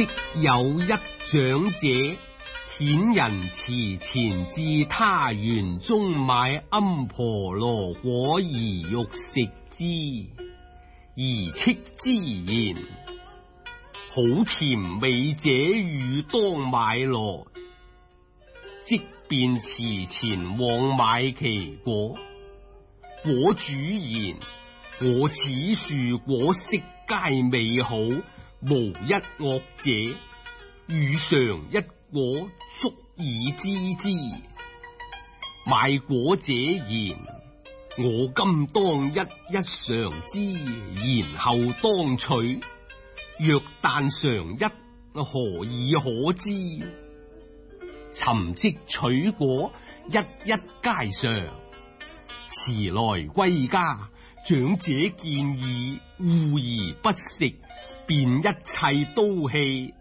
昔有一長者，遣人辭錢至他園中買庵婆羅果而欲食之，而戚之言：好甜美者汝當買來。即便辭錢往買其果。果主言：我此樹果色皆美好，無一惡者，汝嘗一果，足以知之。買果者言：我今當一嘗之，然後當取。若但嘗一，何以可知？尋即取果，一一皆嘗。遲來歸家，長者見異，惡而不食，便一切都棄，